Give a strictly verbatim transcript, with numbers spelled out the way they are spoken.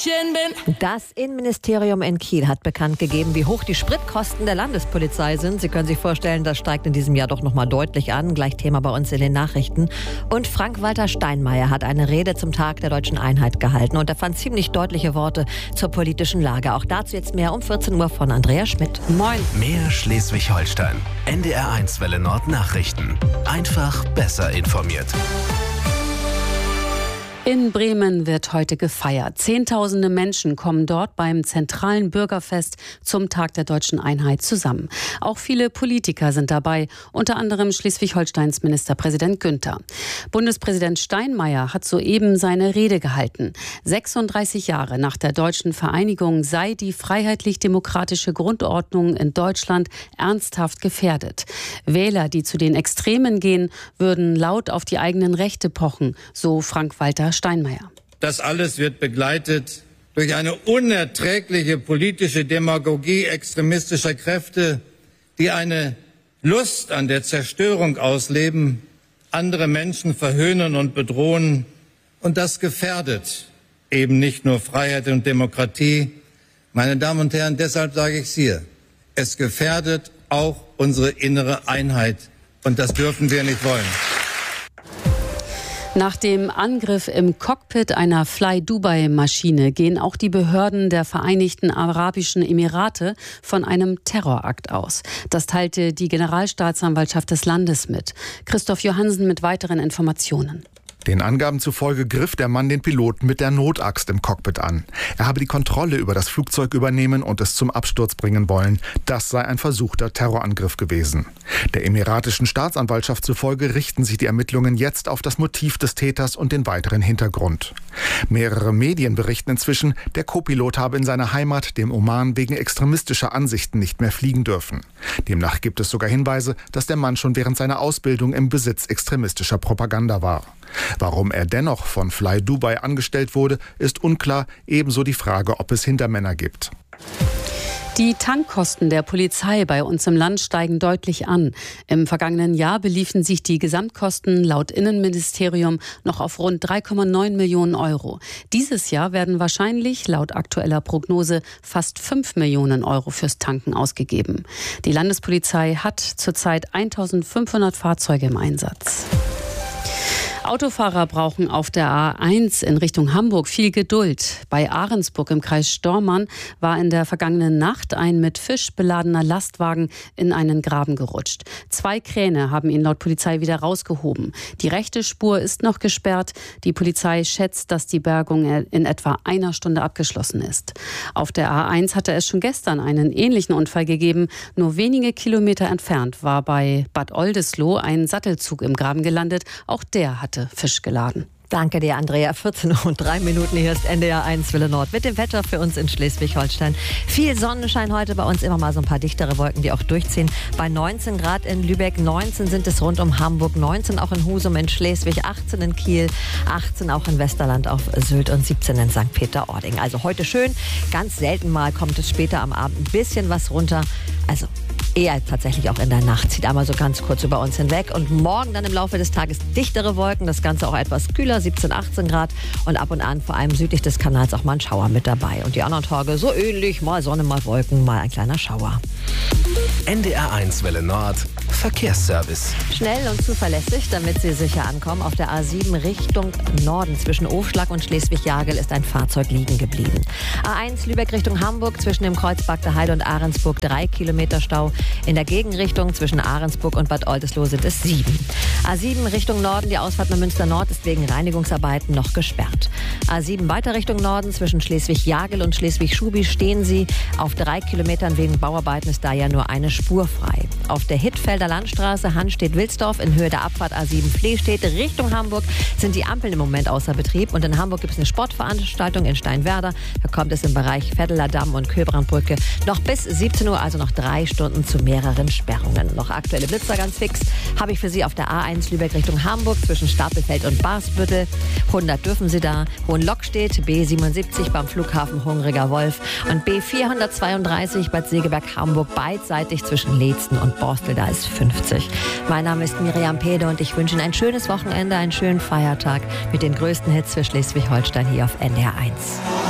Mädchen bin. Das Innenministerium in Kiel hat bekannt gegeben, wie hoch die Spritkosten der Landespolizei sind. Sie können sich vorstellen, das steigt in diesem Jahr doch noch mal deutlich an. Gleich Thema bei uns in den Nachrichten. Und Frank-Walter Steinmeier hat eine Rede zum Tag der Deutschen Einheit gehalten. Und er fand ziemlich deutliche Worte zur politischen Lage. Auch dazu jetzt mehr um vierzehn Uhr von Andrea Schmidt. Moin. Mehr Schleswig-Holstein. N D R eins Welle Nord Nachrichten. Einfach besser informiert. In Bremen wird heute gefeiert. Zehntausende Menschen kommen dort beim zentralen Bürgerfest zum Tag der Deutschen Einheit zusammen. Auch viele Politiker sind dabei, unter anderem Schleswig-Holsteins Ministerpräsident Günther. Bundespräsident Steinmeier hat soeben seine Rede gehalten. sechsunddreißig Jahre nach der deutschen Vereinigung sei die freiheitlich-demokratische Grundordnung in Deutschland ernsthaft gefährdet. Wähler, die zu den Extremen gehen, würden laut auf die eigenen Rechte pochen, so Frank-Walter Steinmeier. Das alles wird begleitet durch eine unerträgliche politische Demagogie extremistischer Kräfte, die eine Lust an der Zerstörung ausleben, andere Menschen verhöhnen und bedrohen. Und das gefährdet eben nicht nur Freiheit und Demokratie. Meine Damen und Herren, deshalb sage ich es hier. Es gefährdet auch unsere innere Einheit. Und das dürfen wir nicht wollen. Nach dem Angriff im Cockpit einer Fly-Dubai-Maschine gehen auch die Behörden der Vereinigten Arabischen Emirate von einem Terrorakt aus. Das teilte die Generalstaatsanwaltschaft des Landes mit. Christoph Johansen mit weiteren Informationen. Den Angaben zufolge griff der Mann den Piloten mit der Notaxt im Cockpit an. Er habe die Kontrolle über das Flugzeug übernehmen und es zum Absturz bringen wollen. Das sei ein versuchter Terrorangriff gewesen. Der emiratischen Staatsanwaltschaft zufolge richten sich die Ermittlungen jetzt auf das Motiv des Täters und den weiteren Hintergrund. Mehrere Medien berichten inzwischen, der Co-Pilot habe in seiner Heimat, dem Oman, wegen extremistischer Ansichten nicht mehr fliegen dürfen. Demnach gibt es sogar Hinweise, dass der Mann schon während seiner Ausbildung im Besitz extremistischer Propaganda war. Warum er dennoch von Fly Dubai angestellt wurde, ist unklar, ebenso die Frage, ob es Hintermänner gibt. Die Tankkosten der Polizei bei uns im Land steigen deutlich an. Im vergangenen Jahr beliefen sich die Gesamtkosten laut Innenministerium noch auf rund drei Komma neun Millionen Euro. Dieses Jahr werden wahrscheinlich laut aktueller Prognose fast fünf Millionen Euro fürs Tanken ausgegeben. Die Landespolizei hat zurzeit eintausendfünfhundert Fahrzeuge im Einsatz. Autofahrer brauchen auf der A eins in Richtung Hamburg viel Geduld. Bei Ahrensburg im Kreis Stormarn war in der vergangenen Nacht ein mit Fisch beladener Lastwagen in einen Graben gerutscht. Zwei Kräne haben ihn laut Polizei wieder rausgehoben. Die rechte Spur ist noch gesperrt. Die Polizei schätzt, dass die Bergung in etwa einer Stunde abgeschlossen ist. Auf der A eins hatte es schon gestern einen ähnlichen Unfall gegeben. Nur wenige Kilometer entfernt war bei Bad Oldesloe ein Sattelzug im Graben gelandet. Auch der hat Fisch geladen. Danke dir, Andrea. vierzehn Uhr und drei Minuten. Hier ist N D R eins Welle Nord mit dem Wetter für uns in Schleswig-Holstein. Viel Sonnenschein heute, bei uns immer mal so ein paar dichtere Wolken, die auch durchziehen. Bei neunzehn Grad in Lübeck, neunzehn sind es rund um Hamburg, neunzehn auch in Husum in Schleswig, achtzehn in Kiel, achtzehn auch in Westerland auf Sylt und siebzehn in Sankt Peter-Ording. Also heute schön, ganz selten mal kommt es später am Abend ein bisschen was runter. Also eher tatsächlich auch in der Nacht. Zieht einmal so ganz kurz über uns hinweg. Und morgen dann im Laufe des Tages dichtere Wolken. Das Ganze auch etwas kühler, siebzehn, achtzehn Grad. Und ab und an, vor allem südlich des Kanals, auch mal ein Schauer mit dabei. Und die anderen Tage so ähnlich. Mal Sonne, mal Wolken, mal ein kleiner Schauer. N D R eins Welle Nord Verkehrsservice. Schnell und zuverlässig, damit Sie sicher ankommen. Auf der A sieben Richtung Norden zwischen Ofschlag und Schleswig-Jagel ist ein Fahrzeug liegen geblieben. A eins Lübeck Richtung Hamburg zwischen dem Kreuz Bagde Heide und Ahrensburg drei Kilometer Stau. In der Gegenrichtung zwischen Ahrensburg und Bad Oldesloe sind es sieben. A sieben Richtung Norden, die Ausfahrt nach Münster Nord ist wegen Reinigungsarbeiten noch gesperrt. A sieben weiter Richtung Norden zwischen Schleswig-Jagel und Schleswig-Schubi stehen Sie. Auf drei Kilometern wegen Bauarbeiten ist da ja nur eine Spur frei. Auf der Hittfelder Landstraße Hanstedt-Wilsdorf in Höhe der Abfahrt A sieben Flehstedt Richtung Hamburg sind die Ampeln im Moment außer Betrieb. Und in Hamburg gibt es eine Sportveranstaltung in Steinwerder. Da kommt es im Bereich Vetteler Damm und Köbrandbrücke noch bis siebzehn Uhr, also noch drei Stunden zu mehreren Sperrungen. Noch aktuelle Blitzer ganz fix habe ich für Sie auf der A eins Lübeck Richtung Hamburg zwischen Stapelfeld und Barsbüttel. hundert dürfen Sie da. Hohenlockstedt, B siebenundsiebzig beim Flughafen Hungriger Wolf und B vierhundertzweiunddreißig Bad Segeberg Hamburg beidseitig zwischen Leetzen und Borstel, da ist fünfzig. Mein Name ist Miriam Pede und ich wünsche Ihnen ein schönes Wochenende, einen schönen Feiertag mit den größten Hits für Schleswig-Holstein hier auf N D R eins.